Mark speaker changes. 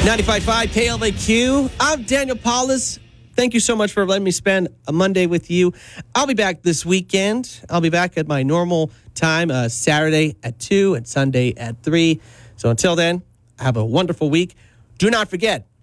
Speaker 1: 95.5 KLAQ. I'm Daniel Paulus. Thank you so much for letting me spend a Monday with you. I'll be back this weekend. I'll be back at my normal time, Saturday at 2 and Sunday at 3. So until then, have a wonderful week. Do not forget,